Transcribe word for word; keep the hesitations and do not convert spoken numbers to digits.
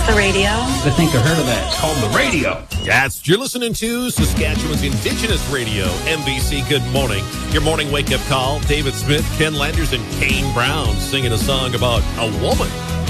The radio? I think I heard of that. It's called the radio. Yes, you're listening to Saskatchewan's Indigenous Radio, M B C. Good morning. Your morning wake-up call. David Smith, Ken Landers, and Kane Brown singing a song about a woman